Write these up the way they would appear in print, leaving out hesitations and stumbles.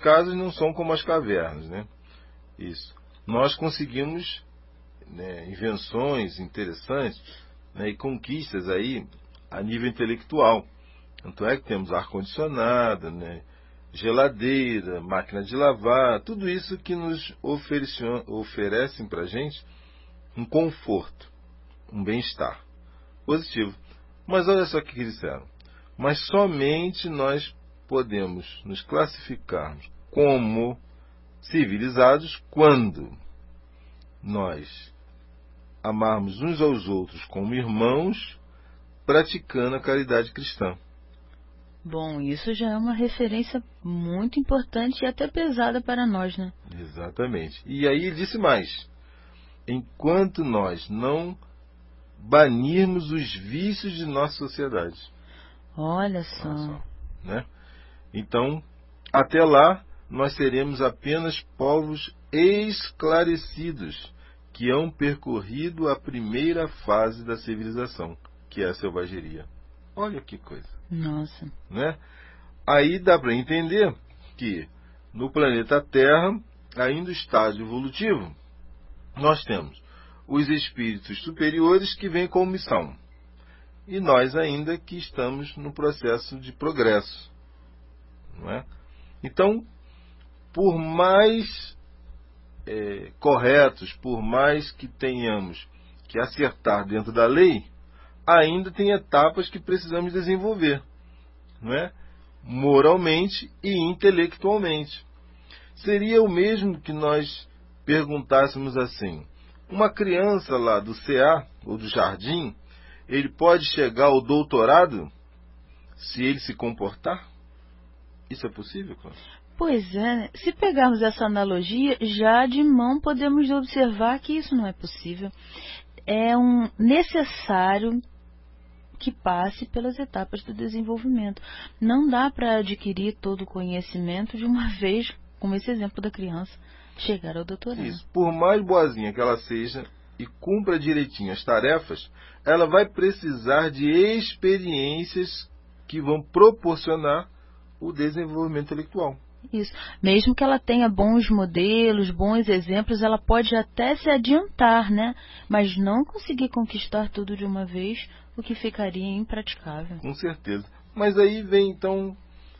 casas não são como as cavernas, né? Isso. Nós conseguimos, né, invenções interessantes, né, e conquistas aí a nível intelectual. Tanto é que temos ar-condicionado, né, geladeira, máquina de lavar, tudo isso que nos oferecem para a gente um conforto, um bem-estar positivo. Mas olha só o que eles disseram. Mas somente nós podemos nos classificar como civilizados quando nós amarmos uns aos outros como irmãos, praticando a caridade cristã. Bom, isso já é uma referência muito importante e até pesada para nós, né? Exatamente. E aí ele disse mais. Enquanto nós não banirmos os vícios de nossa sociedade. Olha só. Né? Então, até lá, nós seremos apenas povos esclarecidos que hão percorrido a primeira fase da civilização, que é a selvageria. Olha que coisa. Nossa. Né? Aí dá para entender que no planeta Terra, ainda o estágio evolutivo, nós temos os espíritos superiores que vêm com missão. E nós ainda que estamos no processo de progresso. Não é? Então, por mais corretos, por mais que tenhamos que acertar dentro da lei, ainda tem etapas que precisamos desenvolver, não é? Moralmente e intelectualmente. Seria o mesmo que nós perguntássemos assim: uma criança lá do CA ou do jardim, ele pode chegar ao doutorado se ele se comportar? Isso é possível, Cláudio? Pois é, se pegarmos essa analogia, já de mão podemos observar que isso não é possível. É um necessário que passe pelas etapas do desenvolvimento. Não dá para adquirir todo o conhecimento de uma vez, como esse exemplo da criança, chegar ao doutorado. Isso. Por mais boazinha que ela seja e cumpra direitinho as tarefas, ela vai precisar de experiências que vão proporcionar o desenvolvimento intelectual. Isso. Mesmo que ela tenha bons modelos, bons exemplos, ela pode até se adiantar, né? Mas não conseguir conquistar tudo de uma vez, o que ficaria impraticável. Com certeza. Mas aí vem, então,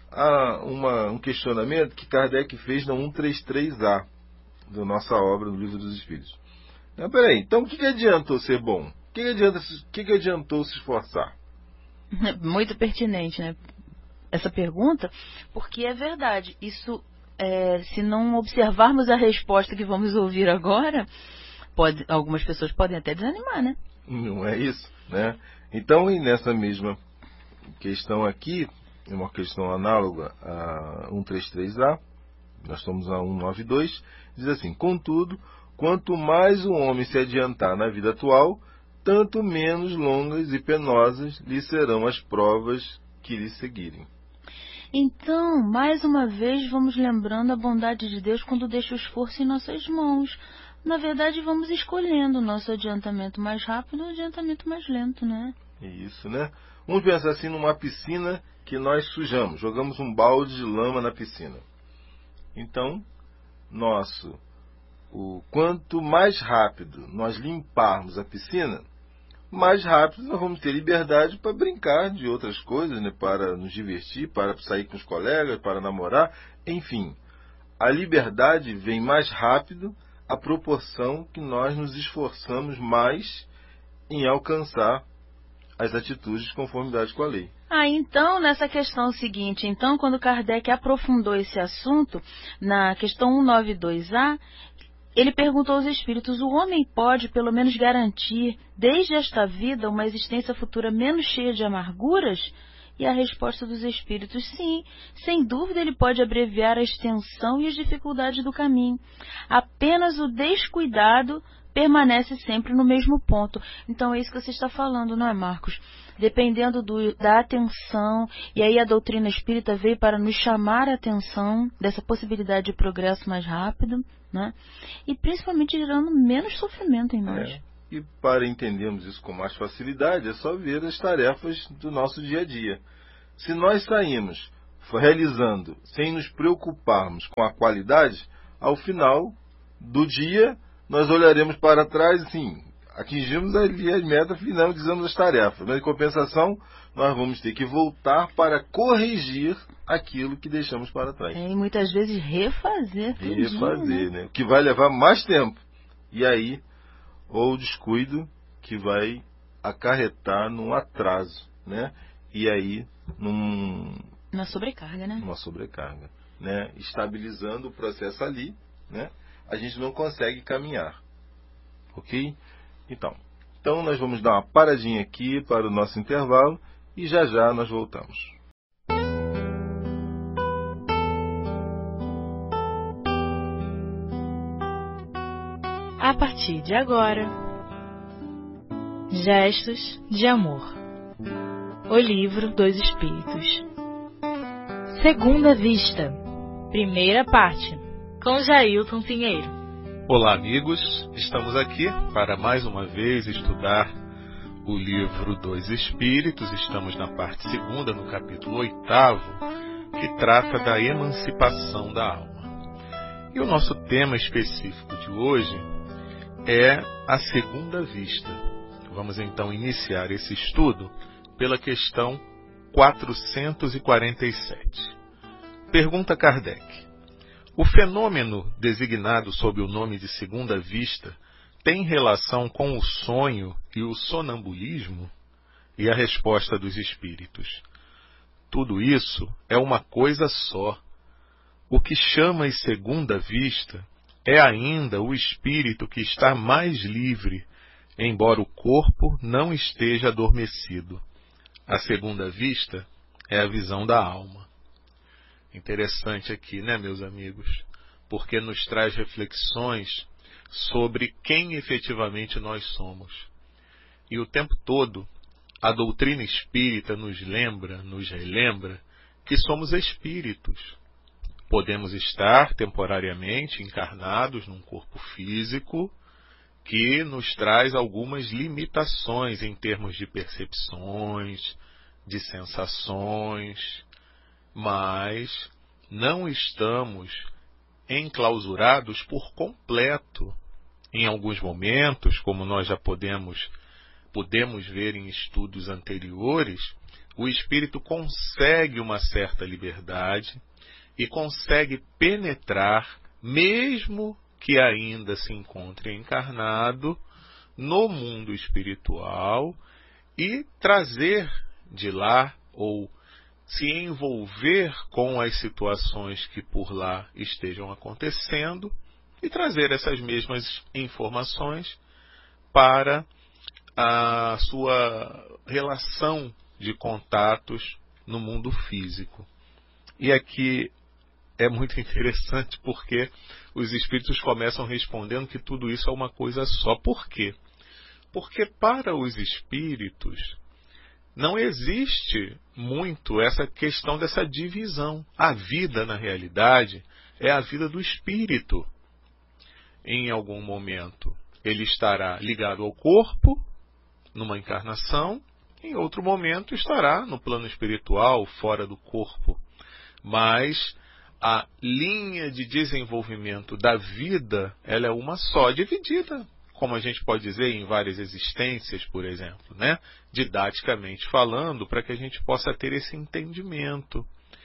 um questionamento que Kardec fez na 133A da nossa obra, do Livro dos Espíritos. Peraí, então o que adiantou ser bom? O que adiantou se esforçar? Muito pertinente, né? Essa pergunta, porque é verdade. Isso, se não observarmos a resposta que vamos ouvir agora, algumas pessoas podem até desanimar, né? Não é isso, né? Então, e nessa mesma questão aqui, é uma questão análoga a 133A, nós estamos a 192, diz assim: contudo, quanto mais o homem se adiantar na vida atual, tanto menos longas e penosas lhe serão as provas que lhe seguirem. Então, mais uma vez, vamos lembrando a bondade de Deus quando deixa o esforço em nossas mãos. Na verdade, vamos escolhendo o nosso adiantamento mais rápido e o adiantamento mais lento, né? Isso, né? Vamos pensar assim numa piscina que nós sujamos, jogamos um balde de lama na piscina. Então, quanto mais rápido nós limparmos a piscina, mais rápido nós vamos ter liberdade para brincar de outras coisas, né? Para nos divertir, para sair com os colegas, para namorar, enfim. A liberdade vem mais rápido à proporção que nós nos esforçamos mais em alcançar as atitudes de conformidade com a lei. Então, nessa questão seguinte, quando Kardec aprofundou esse assunto, na questão 192A, ele perguntou aos espíritos: o homem pode, pelo menos, garantir, desde esta vida, uma existência futura menos cheia de amarguras? E a resposta dos espíritos: sim, sem dúvida ele pode abreviar a extensão e as dificuldades do caminho. Apenas o descuidado permanece sempre no mesmo ponto. Então é isso que você está falando, não é, Marcos? Dependendo da atenção, e aí a doutrina espírita veio para nos chamar a atenção dessa possibilidade de progresso mais rápido, né? E principalmente gerando menos sofrimento em nós. E para entendermos isso com mais facilidade, é só ver as tarefas do nosso dia a dia. Se nós saímos realizando sem nos preocuparmos com a qualidade, ao final do dia nós olharemos para trás e sim, atingimos ali a meta, finalizamos as tarefas. Mas em compensação, nós vamos ter que voltar para corrigir aquilo que deixamos para trás. E muitas vezes refazer tudinho, Refazer, né? O que vai levar mais tempo. E aí, ou o descuido que vai acarretar num atraso, né? E aí, uma sobrecarga, né? Uma sobrecarga, né? Estabilizando o processo ali, né? A gente não consegue caminhar, ok? Então nós vamos dar uma paradinha aqui para o nosso intervalo e já já nós voltamos. A partir de agora, Gestos de Amor, o livro dos Espíritos. Segunda Vista, primeira parte, com Jailton Pinheiro. Olá, amigos, estamos aqui para mais uma vez estudar o livro dos Espíritos. Estamos na parte segunda, no capítulo 8º, que trata da emancipação da alma. E o nosso tema específico de hoje é a segunda vista. Vamos então iniciar esse estudo pela questão 447. Pergunta Kardec: o fenômeno designado sob o nome de segunda vista tem relação com o sonho e o sonambulismo? E a resposta dos espíritos: tudo isso é uma coisa só. O que chamas segunda vista é ainda o espírito que está mais livre, embora o corpo não esteja adormecido. A segunda vista é a visão da alma. Interessante aqui, né, meus amigos? Porque nos traz reflexões sobre quem efetivamente nós somos. E o tempo todo, a doutrina espírita nos relembra que somos espíritos. Podemos estar temporariamente encarnados num corpo físico que nos traz algumas limitações em termos de percepções, de sensações, mas não estamos enclausurados por completo. Em alguns momentos, como nós já podemos ver em estudos anteriores, o espírito consegue uma certa liberdade e consegue penetrar, mesmo que ainda se encontre encarnado, no mundo espiritual e trazer de lá, ou se envolver com as situações que por lá estejam acontecendo e trazer essas mesmas informações para a sua relação de contatos no mundo físico. E aqui é muito interessante porque os espíritos começam respondendo que tudo isso é uma coisa só. Por quê? Porque para os espíritos não existe muito essa questão dessa divisão. A vida, na realidade, é a vida do espírito. Em algum momento, ele estará ligado ao corpo, numa encarnação, em outro momento estará no plano espiritual, fora do corpo. Mas a linha de desenvolvimento da vida, ela é uma só, dividida, como a gente pode dizer, em várias existências, por exemplo, né? Didaticamente falando, para que a gente possa ter esse entendimento.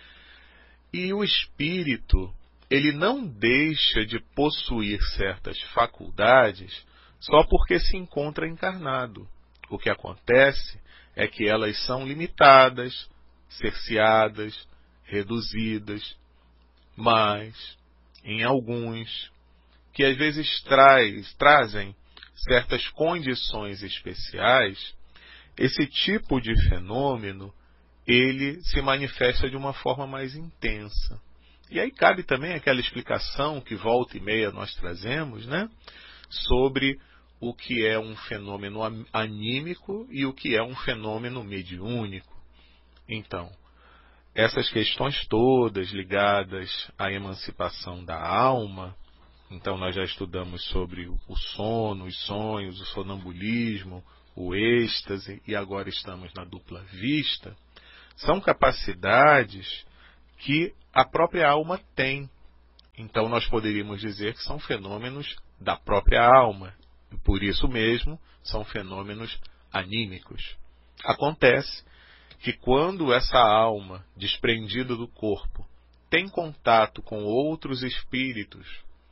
E o espírito, ele não deixa de possuir certas faculdades só porque se encontra encarnado. O que acontece é que elas são limitadas, cerceadas, reduzidas, mas em alguns que às vezes trazem certas condições especiais, esse tipo de fenômeno ele se manifesta de uma forma mais intensa. E aí cabe também aquela explicação que volta e meia nós trazemos, né, sobre o que é um fenômeno anímico e o que é um fenômeno mediúnico. Então, essas questões todas ligadas à emancipação da alma, então nós já estudamos sobre o sono, os sonhos, o sonambulismo, o êxtase, e agora estamos na dupla vista, são capacidades que a própria alma tem. Então nós poderíamos dizer que são fenômenos da própria alma, e por isso mesmo são fenômenos anímicos. Acontece que quando essa alma, desprendida do corpo, tem contato com outros espíritos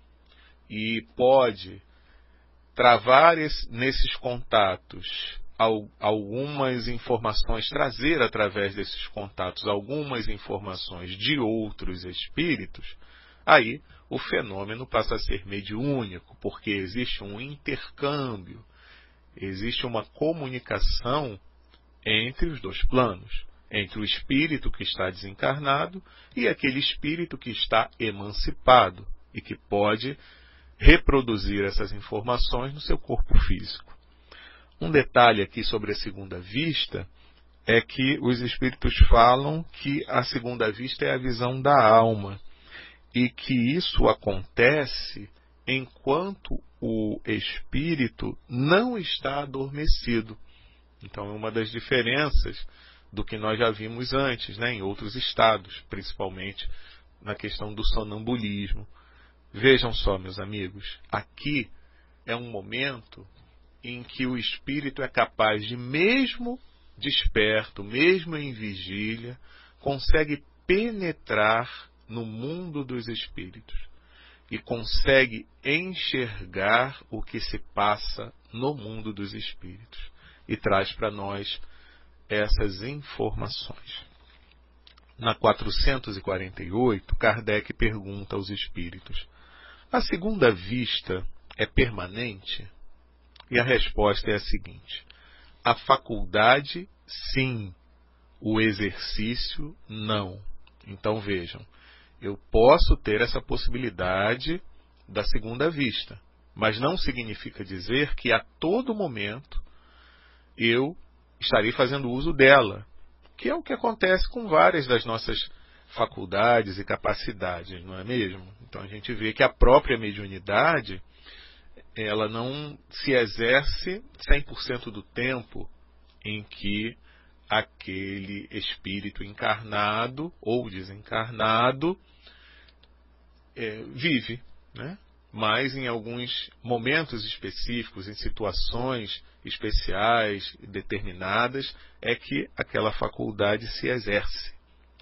e pode travar nesses contatos algumas informações, trazer através desses contatos algumas informações de outros espíritos, aí o fenômeno passa a ser mediúnico, porque existe um intercâmbio, existe uma comunicação entre os dois planos, entre o espírito que está desencarnado e aquele espírito que está emancipado e que pode reproduzir essas informações no seu corpo físico. Um detalhe aqui sobre a segunda vista é que os espíritos falam que a segunda vista é a visão da alma e que isso acontece enquanto o espírito não está adormecido. Então é uma das diferenças do que nós já vimos antes, né, em outros estados, principalmente na questão do sonambulismo. Vejam só, meus amigos, aqui é um momento em que o espírito é capaz de, mesmo desperto, mesmo em vigília, consegue penetrar no mundo dos espíritos e consegue enxergar o que se passa no mundo dos espíritos e traz para nós essas informações. Na 448, Kardec pergunta aos espíritos: a segunda vista é permanente? E a resposta é a seguinte: a faculdade, sim, o exercício, não. Então vejam, eu posso ter essa possibilidade da segunda vista, mas não significa dizer que a todo momento eu estarei fazendo uso dela, que é o que acontece com várias das nossas faculdades e capacidades, não é mesmo? Então a gente vê que a própria mediunidade, ela não se exerce 100% do tempo em que aquele espírito encarnado ou desencarnado vive, né? Mas em alguns momentos específicos, em situações especiais, determinadas, é que aquela faculdade se exerce.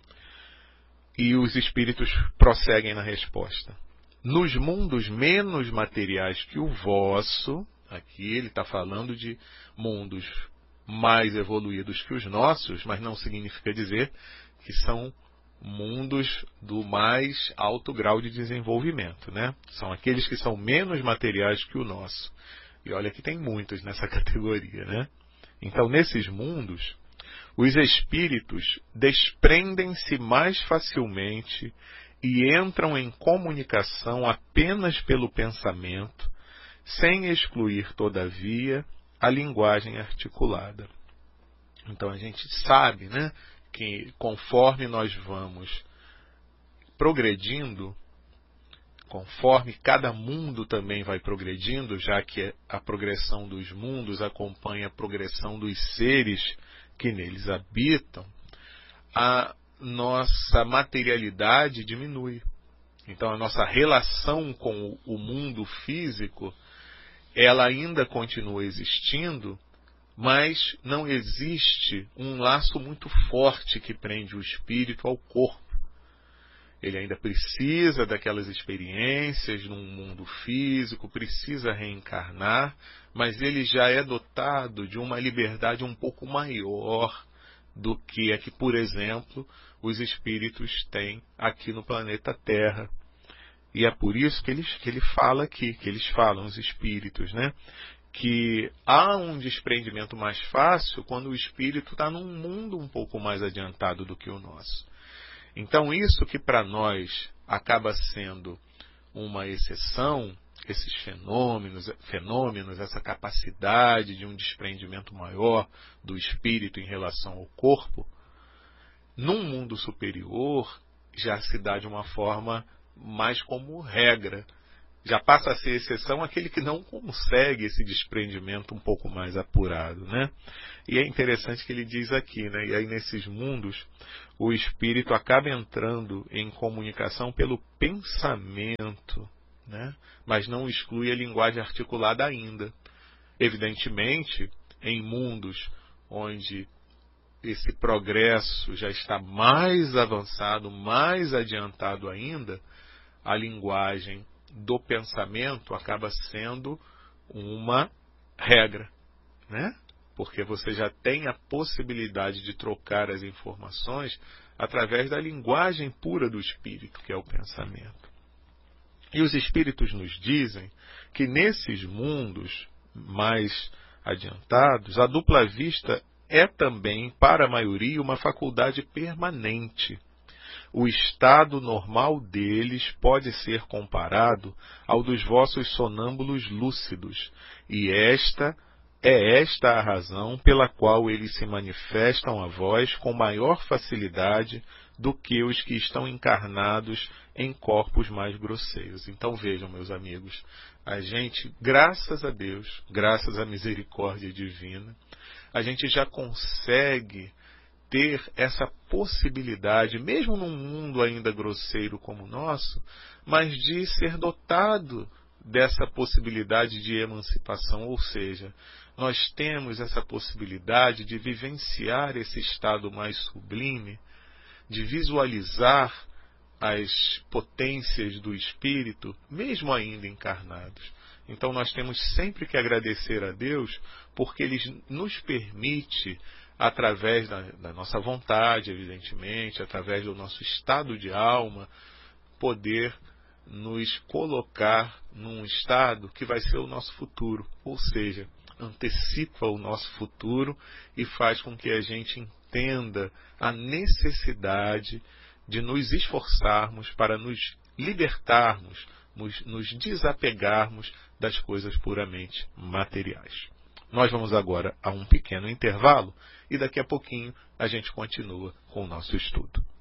E os espíritos prosseguem na resposta: nos mundos menos materiais que o vosso, aqui ele está falando de mundos mais evoluídos que os nossos, mas não significa dizer que são mundos do mais alto grau de desenvolvimento, né? São aqueles que são menos materiais que o nosso. E olha que tem muitos nessa categoria, né? Então, nesses mundos, os espíritos desprendem-se mais facilmente e entram em comunicação apenas pelo pensamento, sem excluir, todavia, a linguagem articulada. Então a gente sabe, né, que conforme nós vamos progredindo, conforme cada mundo também vai progredindo, já que a progressão dos mundos acompanha a progressão dos seres que neles habitam, a nossa materialidade diminui. Então a nossa relação com o mundo físico, ela ainda continua existindo, mas não existe um laço muito forte que prende o espírito ao corpo. Ele ainda precisa daquelas experiências num mundo físico, precisa reencarnar, mas ele já é dotado de uma liberdade um pouco maior do que a que, por exemplo, os espíritos têm aqui no planeta Terra. E é por isso que ele fala aqui, que eles falam, os espíritos, né? Que há um desprendimento mais fácil quando o espírito está num mundo um pouco mais adiantado do que o nosso. Então isso que para nós acaba sendo uma exceção, esses fenômenos, essa capacidade de um desprendimento maior do espírito em relação ao corpo, num mundo superior já se dá de uma forma mais como regra, Já passa a ser exceção aquele que não consegue esse desprendimento um pouco mais apurado, né? E é interessante que ele diz aqui, né? E aí nesses mundos, o espírito acaba entrando em comunicação pelo pensamento, né? Mas não exclui a linguagem articulada ainda. Evidentemente, em mundos onde esse progresso já está mais avançado, mais adiantado ainda, a linguagem do pensamento acaba sendo uma regra, né? Porque você já tem a possibilidade de trocar as informações através da linguagem pura do espírito, que é o pensamento. E os espíritos nos dizem que nesses mundos mais adiantados, a dupla vista é também, para a maioria, uma faculdade permanente. O estado normal deles pode ser comparado ao dos vossos sonâmbulos lúcidos, e esta a razão pela qual eles se manifestam a vós com maior facilidade do que os que estão encarnados em corpos mais grosseiros. Então vejam, meus amigos, a gente, graças a Deus, graças à misericórdia divina, a gente já consegue ter essa possibilidade, mesmo num mundo ainda grosseiro como o nosso, mas de ser dotado dessa possibilidade de emancipação, ou seja, nós temos essa possibilidade de vivenciar esse estado mais sublime, de visualizar as potências do espírito, mesmo ainda encarnados. Então nós temos sempre que agradecer a Deus, porque Ele nos permite, através da nossa vontade, evidentemente, através do nosso estado de alma, poder nos colocar num estado que vai ser o nosso futuro, ou seja, antecipa o nosso futuro e faz com que a gente entenda a necessidade de nos esforçarmos para nos libertarmos, nos desapegarmos das coisas puramente materiais. Nós vamos agora a um pequeno intervalo e daqui a pouquinho a gente continua com o nosso estudo.